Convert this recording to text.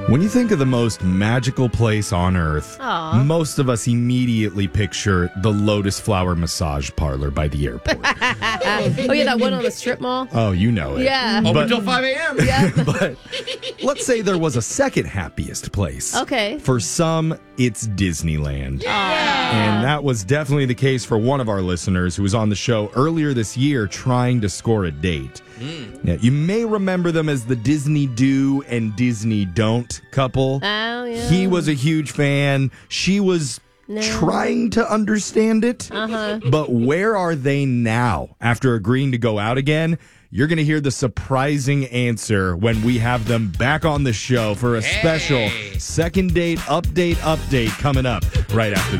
When you think of the most magical place on earth, Aw. most of us immediately picture the Lotus Flower Massage Parlor by the airport. Oh, yeah, that one on the strip mall? Oh, you know it. Yeah. But- Open until 5 a.m. Yeah. But let's say there was a second happiest place. Okay. For some, it's Disneyland. And that was definitely the case for one of our listeners who was on the show earlier this year trying to score a date. Now, you may remember them as the Disney Do and Disney Don't couple. Oh, yeah. He was a huge fan. She was trying to understand it. But where are they now after agreeing to go out again? You're going to hear the surprising answer when we have them back on the show for a special second date update coming up right after this.